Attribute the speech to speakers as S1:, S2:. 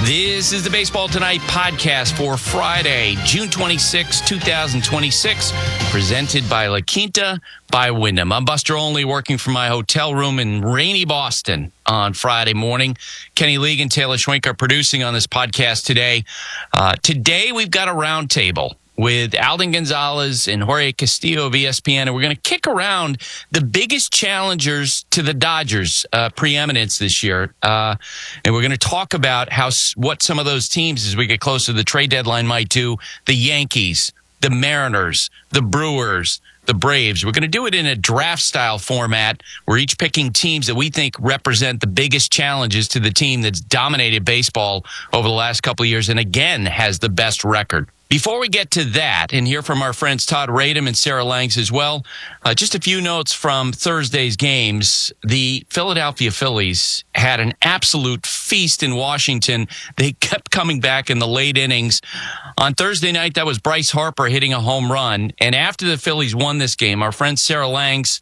S1: This is the Baseball Tonight podcast for Friday, June 26, 2026, presented by La Quinta by Wyndham. I'm Buster Olney, working from my hotel room in rainy Boston on Friday morning. Kenny League and Taylor Schwenk are producing on this podcast today. Today, we've got a roundtable with Alden Gonzalez and Jorge Castillo of ESPN, and we're going to kick around the biggest challengers to the Dodgers' preeminence this year. And we're going to talk about what some of those teams, as we get closer to the trade deadline, might do. The Yankees, the Mariners, the Brewers, the Braves. We're going to do it in a draft-style format. We're each picking teams that we think represent the biggest challenges to the team that's dominated baseball over the last couple of years and, again, has the best record. Before we get to that and hear from our friends Todd Radom and Sarah Langs as well, just a few notes from Thursday's games. The Philadelphia Phillies had an absolute feast in Washington. They kept coming back in the late innings. On Thursday night, that was Bryce Harper hitting a home run. And after the Phillies won this game, our friend Sarah Langs